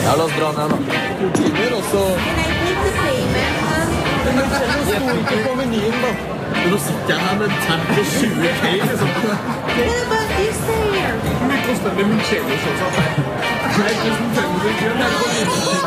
Ja, la oss dra ned, da. Timer, og så... Can I take the payment? Men det sto ikke på menyen, da. Men nå sitter jeg her med en tab på 20K, liksom. Yeah, but you stay here. Hvor mye koster det med Michelle-sånn? Nei, 1500 kroner.